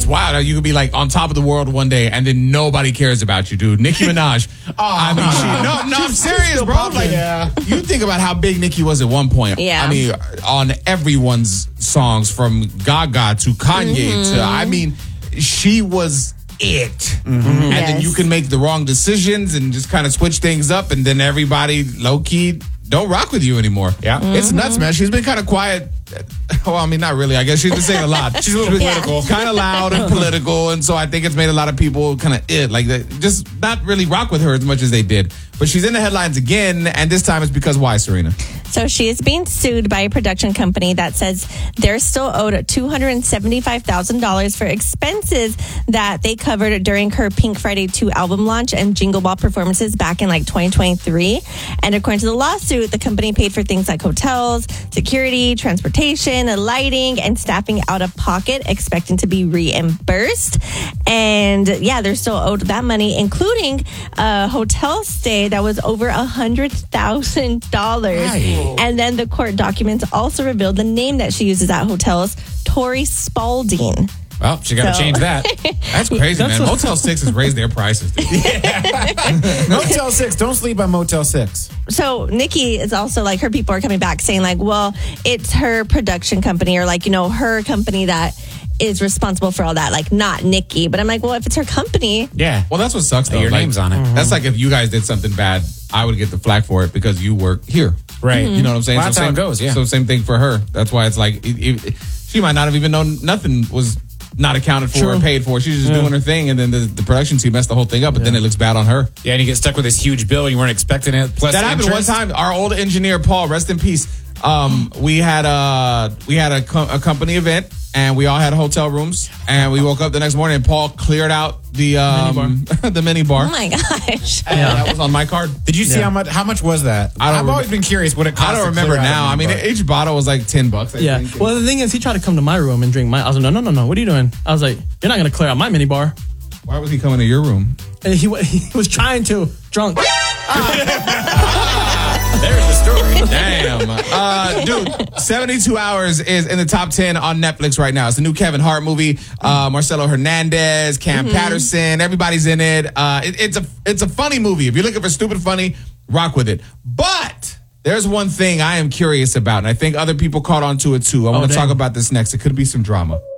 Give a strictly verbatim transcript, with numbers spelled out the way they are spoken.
it's wild. You could be like on top of the world one day, and then nobody cares about you, dude. Nicki Minaj. oh, I mean, she, no, no, I'm serious, bro. Like, yeah. You think about how big Nicki was at one point. Yeah. I mean, on everyone's songs, from Gaga to Kanye mm-hmm. to, I mean, she was it. Mm-hmm. And yes. then you can make the wrong decisions and just kind of switch things up, and then everybody low key don't rock with you anymore. Yeah. Mm-hmm. It's nuts, man. She's been kind of quiet. Well, I mean, not really. I guess she's been saying a lot. She's a little yeah. political. Kind of loud and political, and so I think it's made a lot of people kind of it, like they just not really rock with her as much as they did. But she's in the headlines again, and this time it's because why, Serena? So she is being sued by a production company that says they're still owed two hundred seventy-five thousand dollars for expenses that they covered during her Pink Friday two album launch and Jingle Ball performances back in like twenty twenty-three. And according to the lawsuit, the company paid for things like hotels, security, transportation, lighting, and staffing out of pocket, expecting to be reimbursed. And yeah, they're still owed that money, including a hotel stay that was over one hundred thousand dollars. Right. And then the court documents also revealed the name that she uses at hotels, Tori Spalding. Well, she got to So- change that. That's crazy, That's man. a- Motel six has raised their prices. Dude. Motel six. Don't sleep on Motel six. So Nikki is also like, her people are coming back saying like, well, it's her production company, or like, you know, her company that is responsible for all that, like not Nikki. But I'm like, well, if it's her company. Yeah. Well, that's what sucks, though. Your Like, name's on it. That's like if you guys did something bad, I would get the flack for it because you work here. Right. You know what I'm saying? Well, that's so how same, it goes, yeah. So same thing for her. That's why it's like, it, it, she might not have even known nothing was not accounted for True. or paid for. She's just Yeah. doing her thing, and then the, the production team messed the whole thing up, but Yeah. then it looks bad on her. Yeah, and you get stuck with this huge bill and you weren't expecting it. Plus That happened interest. one time. Our old engineer, Paul, rest in peace. Um, we had a we had a, co- a company event, and we all had hotel rooms. And we woke up the next morning, and Paul cleared out the um, the mini bar. Oh my gosh. And that was on my card. Did you see Yeah. how much? How much was that? I don't I've rem- always been curious what it cost. I don't to remember clear out now. a I mean, mini bar. each bottle was like ten bucks. I Yeah. think. Well, the thing is, he tried to come to my room and drink my. I was like, no, no, no, no. What are you doing? I was like, you're not going to clear out my mini bar. Why was he coming to your room? And he wa- he was trying to drunk. There's the story. Damn. Uh, dude, seventy-two hours is in the top ten on Netflix right now. It's the new Kevin Hart movie. Uh, Marcelo Hernandez, Cam Patterson, everybody's in it. Uh, it. It's a it's a funny movie. If you're looking for stupid funny, rock with it. But there's one thing I am curious about, and I think other people caught on to it too. I want to damn. talk about this next. It could be some drama.